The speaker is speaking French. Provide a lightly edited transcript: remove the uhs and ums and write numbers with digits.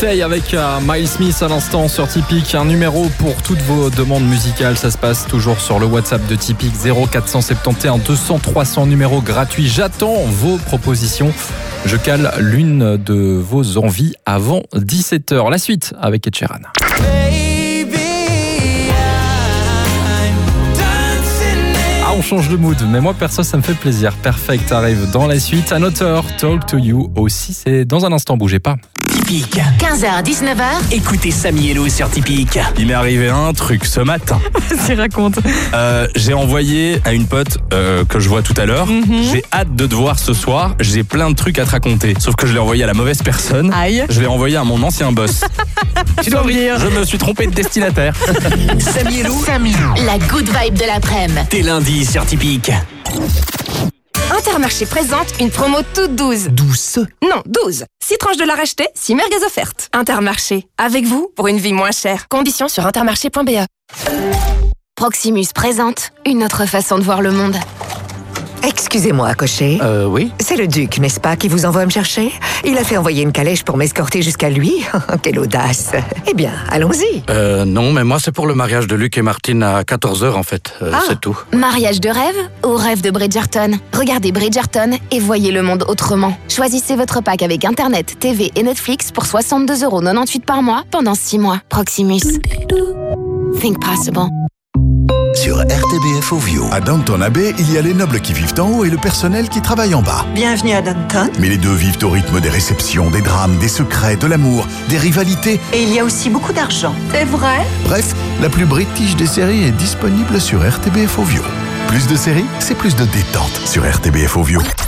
Stay avec Miles Smith à l'instant sur Tipeee. Un numéro pour toutes vos demandes musicales. Ça se passe toujours sur le WhatsApp de Tipeee 0471 200 300, numéro gratuit. J'attends vos propositions. Je cale l'une de vos envies avant 17h. La suite avec Ed Sheeran. On change de mood, mais moi perso ça me fait plaisir. Perfect arrive dans la suite. Un auteur, Talk to You aussi, c'est dans un instant, bougez pas. Tipeee. 15h, 19h. Écoutez Samy et Lou sur Tipeee. Il m'est arrivé un truc ce matin. Vas-y, raconte. J'ai envoyé à une pote que je vois tout à l'heure. J'ai hâte de te voir ce soir. J'ai plein de trucs à te raconter. Sauf que je l'ai envoyé à la mauvaise personne. Aïe. Je l'ai envoyé à mon ancien boss. Tu dois rire. Je me suis trompé de destinataire. Samy et Lou, La good vibe de l'après-midi. t'es lundi sur Tipeee. Intermarché présente une promo toute douce. Douce. Non, 12. 6 tranches de la racheter, 6 merguez offertes. Intermarché, avec vous pour une vie moins chère. Conditions sur intermarché.be. Proximus présente une autre façon de voir le monde. Excusez-moi, cocher. Oui. C'est le duc, n'est-ce pas, qui vous envoie me chercher? Il a fait envoyer une calèche pour m'escorter jusqu'à lui. Quelle audace. Eh bien, allons-y. Non, mais moi, c'est pour le mariage de Luc et Martine à 14h, en fait. C'est tout. Mariage de rêve ou rêve de Bridgerton? Regardez Bridgerton et voyez le monde autrement. Choisissez votre pack avec Internet, TV et Netflix pour 62,98€ par mois pendant 6 mois. Proximus. Think possible. Sur RTBF Ovio. À Downton Abbey, il y a les nobles qui vivent en haut et le personnel qui travaille en bas. Bienvenue à Downton. Mais les deux vivent au rythme des réceptions, des drames, des secrets, de l'amour, des rivalités. Et il y a aussi beaucoup d'argent. C'est vrai? Bref, la plus british des séries est disponible sur RTBF Ovio. Plus de séries, c'est plus de détente sur RTBF Ovio.